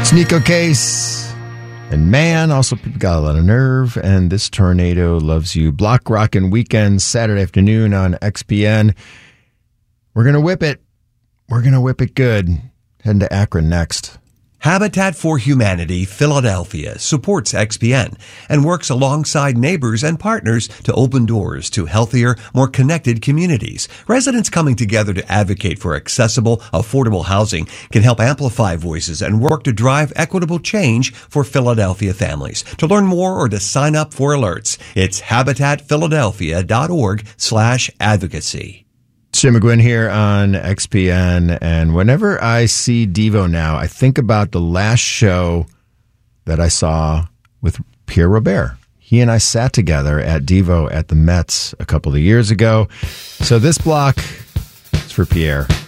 It's Nico Case and Man. Also, people got a lot of nerve. And This Tornado Loves You. Block Rockin' Weekend, Saturday afternoon on XPN. We're going to whip it. We're going to whip it good. Heading to Akron next. Habitat for Humanity Philadelphia supports XPN and works alongside neighbors and partners to open doors to healthier, more connected communities. Residents coming together to advocate for accessible, affordable housing can help amplify voices and work to drive equitable change for Philadelphia families. To learn more or to sign up for alerts, it's habitatphiladelphia.org/advocacy. Jim McGuinn here on XPN, and whenever I see Devo now, I think about the last show that I saw with Pierre Robert. He and I sat together at Devo at the Mets a couple of years ago. So this block is for Pierre.